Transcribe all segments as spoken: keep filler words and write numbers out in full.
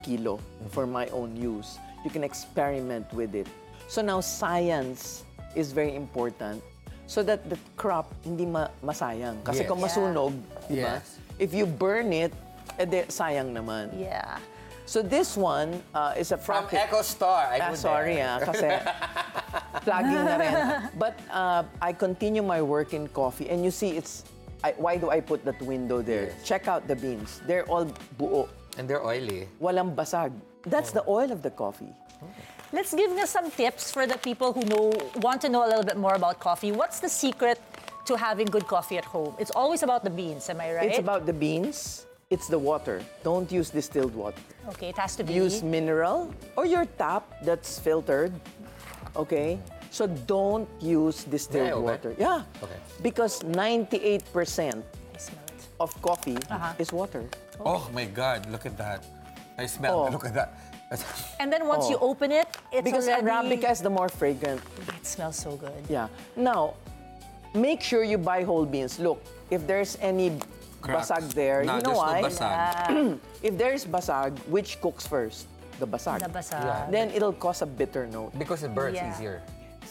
kilo for my own use. You can experiment with it. So now science is very important so that the crop hindi ma masayang. Kasi Yes. kung masunog, di ba? Yes. If you burn it, edi sayang naman. Yeah. So this one uh, is a From packet- Echo Star. I Ah, go sorry there. ah, kasi plugging na rin. But uh, I continue my work in coffee and you see it's, I, why do I put that window there? Yes. Check out the beans. They're all buo. And they're oily. Walang basag. That's the oil of the coffee. Let's give us some tips for the people who know want to know a little bit more about coffee. What's the secret to having good coffee at home? It's always about the beans, am I right? It's about the beans. It's the water. Don't use distilled water. Okay, it has to be. Use mineral or your tap that's filtered. Okay? So don't use distilled Yeah, okay. water. Yeah. Okay. Because ninety-eight percent I smell it. of coffee Uh-huh. is water. Oh my God, look at that. I smell Oh. Look at that. And then once Oh. you open it, it's Because already... Arabica is the more fragrant. It smells so good. Yeah. Now, make sure you buy whole beans. Look, if there's any Cracks. basag there, No, you know there's no why? basag. If there's basag, which cooks first? The basag. The basa. Yeah. Then it'll cause a bitter note. Because it burns Yeah. easier.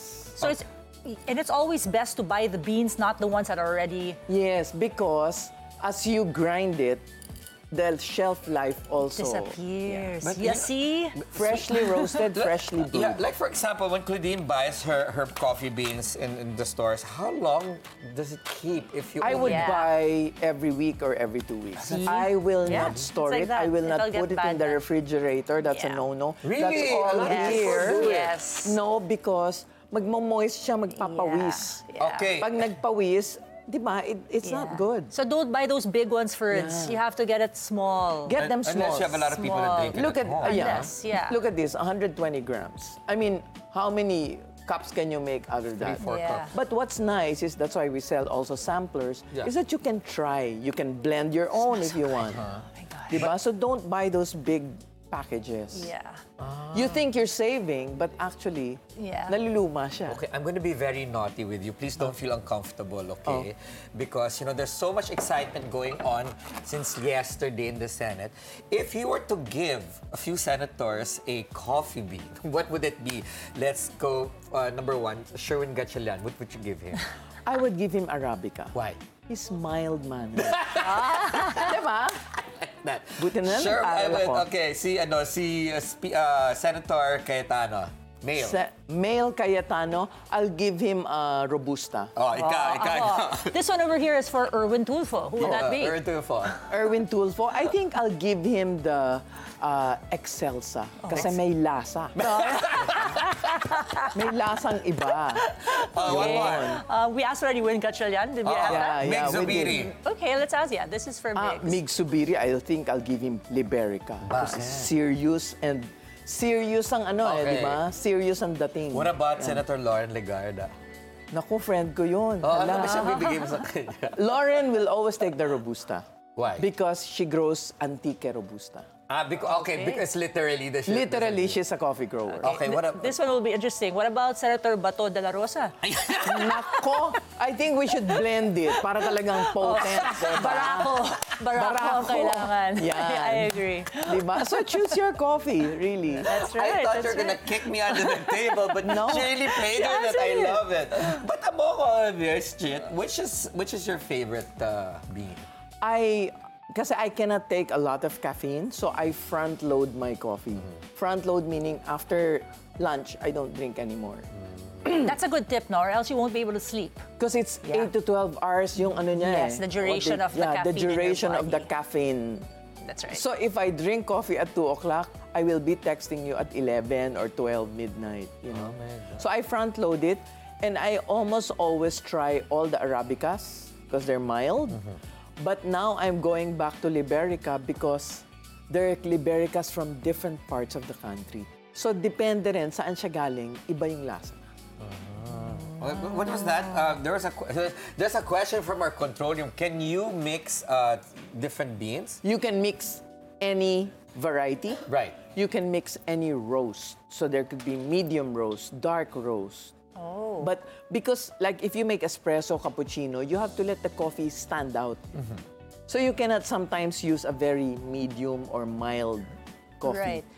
So it's... And it's always best to buy the beans, not the ones that are already... Yes, because as you grind it, the shelf life also disappears. But you you- see? freshly roasted, freshly brewed. Yeah, like for example, when Claudine buys her, her coffee beans in, in the stores, how long does it keep if you I open would Yeah. buy every week or every two weeks. See? I will Yeah, not it's store like it. that. I will not It'll get put it bad in the then. refrigerator. That's Yeah. a no-no. Really? That's all A lot of Yes. people here. do it. Yes. No, because magmo-moist siya, magpapawis. Yeah. Yeah. Okay. Pag nagpawis, di ba, it, it's not Yeah. good. So don't buy those big ones first. Yeah. You have to get it small. Get them small. Unless you have a lot of people that Small. drink it Look at, home. uh, yeah. Unless, yeah. Look at this, one hundred twenty grams. I mean, how many cups can you make out of that? four Yeah. cups. But what's nice is that's why we sell also samplers. Yeah. Is that you can try, you can blend your own if you want. Oh my God. Diba? So don't buy those big packages. Yeah. You think you're saving, but actually, Yeah. naluluma siya. Okay, I'm going to be very naughty with you. Please don't feel uncomfortable, okay? Oh. Because, you know, there's so much excitement going on since yesterday in the Senate. If you were to give a few senators a coffee bean, what would it be? Let's go, uh, number one, Sherwin Gatchalian. What would you give him? I would give him Arabica. Why? He's mild-mannered. diba? That. Buti na lang Sure, I nag-aral would, ako. okay, si, ano, si uh, spe- uh, Senator Cayetano. Male. Sa male Cayetano, I'll give him uh, Robusta. Oh, ikaw, ikaw. Ako. This one over here is for Erwin Tulfo. Who would that be? Erwin Tulfo. Erwin Tulfo, I think I'll give him the uh, Excelsa. Kasi may lasa. may lasang iba. Oh, one more. Uh, we asked already Win Gatchalian. Did we have that? Mig we Zubiri. did. Okay, let's ask. Yeah, this is for Ah, Mig. Mig Subiri, I think I'll give him Liberica. Kasi Bakit? serious and serious ang ano eh, Okay. di ba? Serious ang dating. What about Senator Lauren Legarda? Naku, friend ko yun. Oh, ano Hala. ba siya bibigay mo sa kanya? Lauren will always take the Robusta. Why? Because she grows Antique Robusta. Ah, because, okay, Okay. because literally the shit. Literally, she's a coffee grower. Okay, what up? This one will be interesting. What about Senator Bato de la Rosa? Nako, I think we should blend it para talagang potent. diba? Barako. Barako ang kailangan. Yan. I agree. Diba? So choose your coffee, really. That's I right. thought that's you were right. gonna kick me under the table, but No. she really played She on it. I answered it. love it. But among all of this, Chit, which is which is your favorite uh, bean? I, kasi I cannot take a lot of caffeine, so I front load my coffee. Front load meaning after lunch, I don't drink anymore. That's a good tip, no? Or else you won't be able to sleep. Because it's Yeah. eight to twelve hours yung ano niya Yes, eh. the duration What of the yeah, the caffeine in your duration of the body. caffeine. That's right. So if I drink coffee at two o'clock, I will be texting you at eleven or twelve midnight, you know. Oh my God. So I front load it and I almost always try all the Arabicas because they're mild. Mm-hmm. But now I'm going back to Liberica because there are Libericas from different parts of the country. So depende rin saan siya galing, iba yung lasa. What, what was that? Uh, there was a que- there's a question from our control room. Can you mix uh, different beans? You can mix any variety. Right. You can mix any roast. So there could be medium roast, dark roast. Oh. But because like if you make espresso, cappuccino, you have to let the coffee stand out. So you cannot sometimes use a very medium or mild coffee. Right.